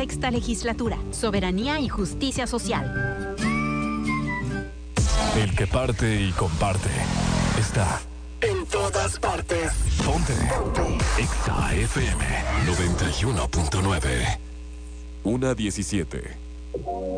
16ª legislatura. Soberanía y justicia social. El que parte y comparte está en todas partes. Ponte. Exa FM 91.9. 1:17.